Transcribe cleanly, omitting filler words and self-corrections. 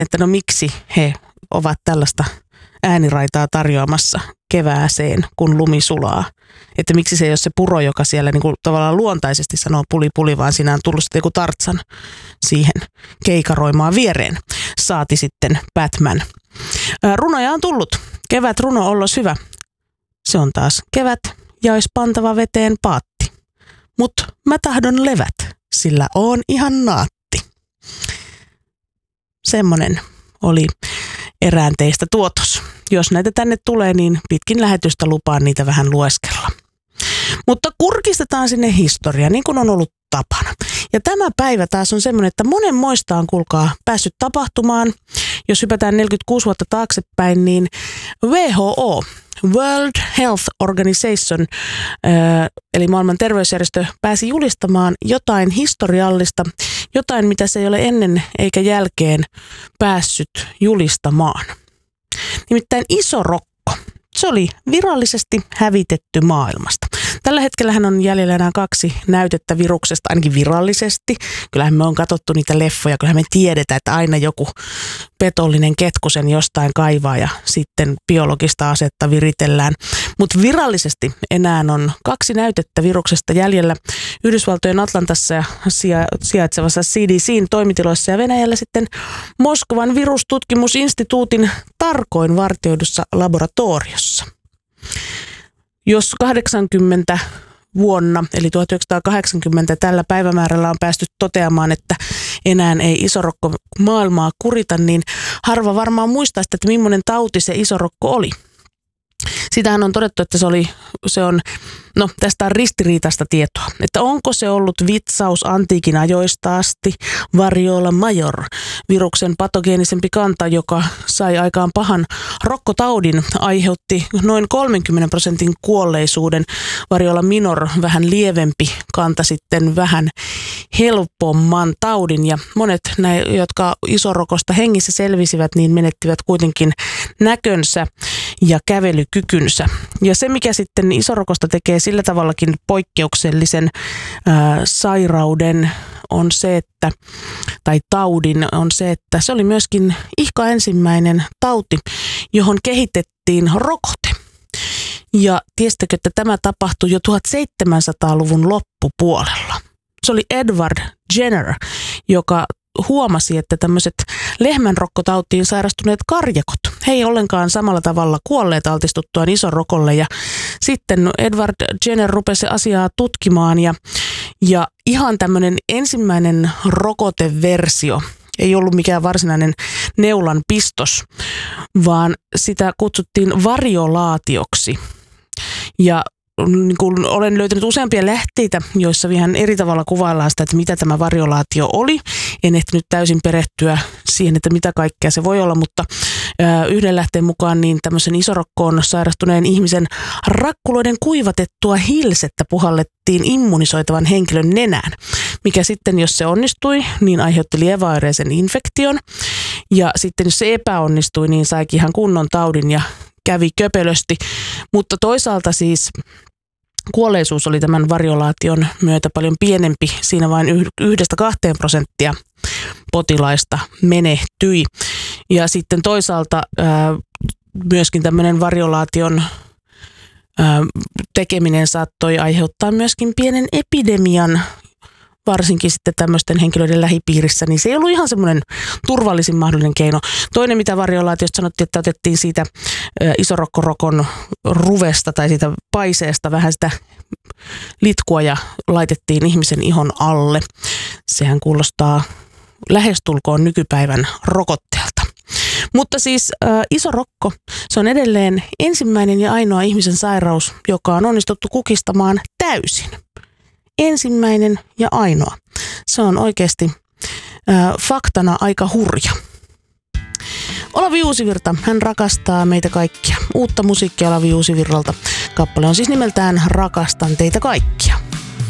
että no miksi he ovat tällaista ääniraitaa tarjoamassa kevääseen, kun lumi sulaa. Että miksi se ei ole se puro, joka siellä niin kuin tavallaan luontaisesti sanoo puli puli, vaan siinä on tullut sitten joku Tartsan siihen keikaroimaan viereen. Saati sitten Batman. Runoja on tullut. Kevät runo ollos hyvä. Se on taas kevät ja ois pantava veteen paatti. Mut mä tahdon levät, sillä oon ihan naatti. Semmonen oli erään teistä tuotos. Jos näitä tänne tulee, niin pitkin lähetystä lupaan niitä vähän lueskella. Mutta kurkistetaan sinne historiaan, niin kuin on ollut tapana. Ja tämä päivä taas on semmoinen, että monen moista on kuulkaa päässyt tapahtumaan. Jos hypätään 46 vuotta taaksepäin, niin WHO, World Health Organization, eli maailman terveysjärjestö, pääsi julistamaan jotain historiallista, jotain mitä se ei ole ennen eikä jälkeen päässyt julistamaan. Nimittäin iso rokko. Se oli virallisesti hävitetty maailmasta. Tällä hetkellähän on jäljellä enää 2 näytettä viruksesta, ainakin virallisesti. Kyllähän me on katsottu niitä leffoja, kyllähän me tiedetään, että aina joku petollinen ketkusen jostain kaivaa ja sitten biologista asetta viritellään. Mutta virallisesti enää on 2 näytettä viruksesta jäljellä Yhdysvaltojen Atlantassa ja sijaitsevassa CDC:n toimitiloissa ja Venäjällä sitten Moskovan virustutkimusinstituutin tarkoin vartioidussa laboratoriossa. Jos 80 vuonna, eli 1980 tällä päivämäärällä on päästy toteamaan, että enää ei isorokko maailmaa kurita, niin harva varmaan muistaa sitä, että millainen tauti se isorokko oli. Sitähän on todettu, että tästä on ristiriitaista tietoa, että onko se ollut vitsaus antiikin ajoista asti, variola major, viruksen patogeenisempi kanta, joka sai aikaan pahan rokkotaudin, aiheutti noin 30% kuolleisuuden, variola minor, vähän lievempi kanta sitten vähän helpomman taudin ja monet jotka isorokosta hengissä selvisivät, niin menettivät kuitenkin näkönsä ja kävelykykynsä. Ja se, mikä sitten isorokosta tekee sillä tavallakin poikkeuksellisen sairauden on se, taudin on se, että se oli myöskin ihka ensimmäinen tauti, johon kehitettiin rokote. Ja tiesittekö, että tämä tapahtui jo 1700-luvun loppupuolella. Se oli Edward Jenner, joka huomasi, että tämmöiset lehmänrokkotautiin sairastuneet karjakot, he ei ollenkaan samalla tavalla kuolleet altistuttuaan isorokolle. Ja sitten Edward Jenner rupesi asiaa tutkimaan ja ihan tämmöinen ensimmäinen rokoteversio ei ollut mikään varsinainen neulan pistos, vaan sitä kutsuttiin variolaatioksi. Ja niin kun olen löytänyt useampia lähteitä, joissa ihan eri tavalla kuvaillaan sitä, että mitä tämä variolaatio oli. En ehtinyt täysin perehtyä siihen, että mitä kaikkea se voi olla, mutta yhden lähteen mukaan niin tämmöisen isorokkoon sairastuneen ihmisen rakkuloiden kuivatettua hilsettä puhallettiin immunisoitavan henkilön nenään, mikä sitten, jos se onnistui, niin aiheutti lieväoireisen infektion. Ja sitten, jos se epäonnistui, niin saikin ihan kunnon taudin ja kävi köpelösti. Mutta toisaalta siis kuolleisuus oli tämän variolaation myötä paljon pienempi. Siinä vain 1-2% potilaista menehtyi. Ja sitten toisaalta myöskin tämmöinen variolaation tekeminen saattoi aiheuttaa myöskin pienen epidemian, varsinkin sitten tämmöisten henkilöiden lähipiirissä, niin se ei ollut ihan semmoinen turvallisin mahdollinen keino. Toinen, mitä variolaatiosta sanottiin, että otettiin siitä isorokkorokon ruvesta tai siitä paiseesta vähän sitä litkua ja laitettiin ihmisen ihon alle. Sehän kuulostaa lähestulkoon nykypäivän rokotteelta. Mutta siis isorokko, se on edelleen ensimmäinen ja ainoa ihmisen sairaus, joka on onnistuttu kukistamaan täysin. Ensimmäinen ja ainoa. Se on oikeasti faktana aika hurja. Olavi Uusivirta, hän rakastaa meitä kaikkia. Uutta musiikkia Olavi Uusivirralta. Kappale on siis nimeltään Rakastan teitä kaikkia.